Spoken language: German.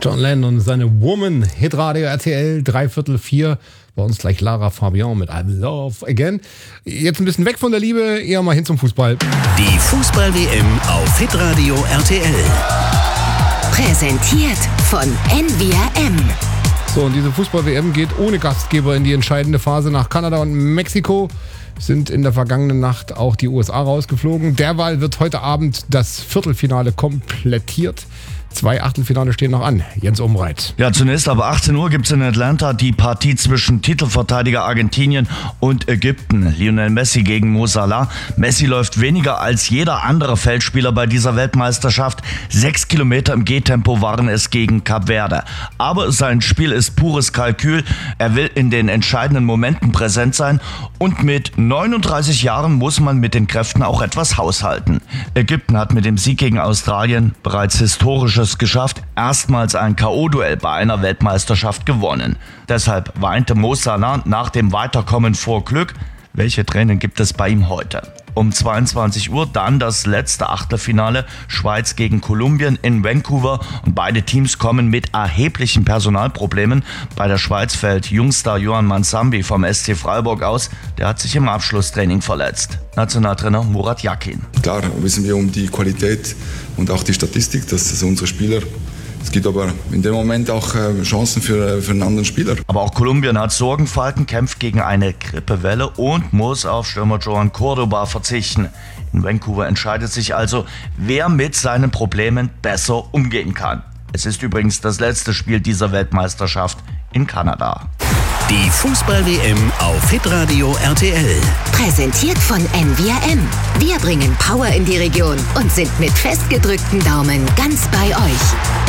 John Lennon und seine Woman, Hitradio RTL, 3/4. Bei uns gleich Lara Fabian mit I Love Again. Jetzt ein bisschen weg von der Liebe, eher mal hin zum Fußball. Die Fußball-WM auf Hitradio RTL. Präsentiert von NVRM. So, und diese Fußball-WM geht ohne Gastgeber in die entscheidende Phase nach Kanada und Mexiko. Sind in der vergangenen Nacht auch die USA rausgeflogen. Derweil wird heute Abend das Viertelfinale komplettiert. 2 Achtelfinale stehen noch an. Jens Umreit. Ja, zunächst ab 18 Uhr gibt es in Atlanta die Partie zwischen Titelverteidiger Argentinien und Ägypten. Lionel Messi gegen Mo Salah. Messi läuft weniger als jeder andere Feldspieler bei dieser Weltmeisterschaft. 6 Kilometer im Gehtempo waren es gegen Kap Verde. Aber sein Spiel ist pures Kalkül. Er will in den entscheidenden Momenten präsent sein. Und mit 39 Jahren muss man mit den Kräften auch etwas haushalten. Ägypten hat mit dem Sieg gegen Australien bereits Historisches geschafft, erstmals ein K.O.-Duell bei einer Weltmeisterschaft gewonnen. Deshalb weinte Mo Salah nach dem Weiterkommen vor Glück. Welche Tränen gibt es bei ihm heute? Um 22 Uhr dann das letzte Achtelfinale, Schweiz gegen Kolumbien in Vancouver. Und beide Teams kommen mit erheblichen Personalproblemen. Bei der Schweiz fällt Jungstar Yohan Mansambi vom SC Freiburg aus. Der hat sich im Abschlusstraining verletzt. Nationaltrainer Murat Yakin. Klar wissen wir um die Qualität und auch die Statistik, dass es unsere Spieler. Es gibt aber in dem Moment auch Chancen für einen anderen Spieler. Aber auch Kolumbien hat Sorgenfalten, kämpft gegen eine Grippewelle und muss auf Stürmer Joan Cordoba verzichten. In Vancouver entscheidet sich also, wer mit seinen Problemen besser umgehen kann. Es ist übrigens das letzte Spiel dieser Weltmeisterschaft in Kanada. Die Fußball-WM auf Hitradio RTL. Präsentiert von NVRM. Wir bringen Power in die Region und sind mit festgedrückten Daumen ganz bei euch.